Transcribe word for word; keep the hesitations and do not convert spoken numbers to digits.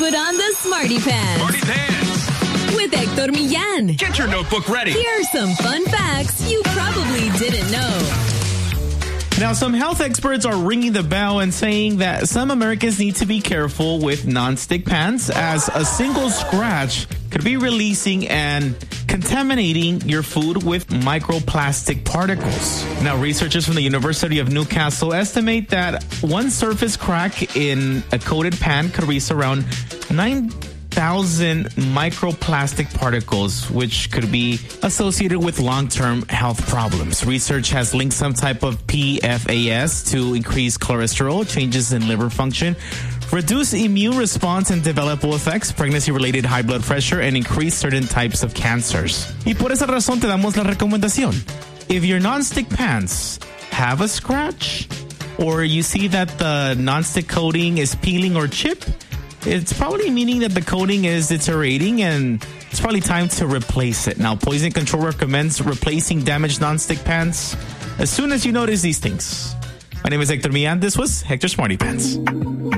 Put on the Smarty Pants. Smarty Pants. With Hector Millán. Get your notebook ready. Here are some fun facts you probably didn't know. Now, some health experts are ringing the bell and saying that some Americans need to be careful with nonstick pans, as a single scratch could be releasing and contaminating your food with microplastic particles. Now, researchers from the University of Newcastle estimate that one surface crack in a coated pan could release around nine thousand microplastic particles, which could be associated with long-term health problems. Research has linked some type of P F A S to increased cholesterol, changes in liver function, reduce immune response and developable effects, pregnancy-related high blood pressure, and increase certain types of cancers. Y por esa razón te damos la recomendación. If your nonstick pans have a scratch, or you see that the nonstick coating is peeling or chip, it's probably meaning that the coating is deteriorating and it's probably time to replace it. Now, Poison Control recommends replacing damaged nonstick pans as soon as you notice these things. My name is Hector Millán. This was Hector Smarty Pants.